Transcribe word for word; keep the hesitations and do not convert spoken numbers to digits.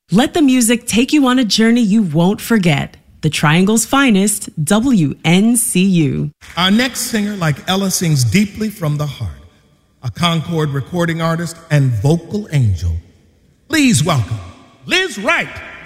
Let the music take you on a journey you won't forget. The Triangle's finest, W N C U. Our next singer, like Ella, sings deeply from the heart. A Concord recording artist and vocal angel. Please welcome Liz Wright.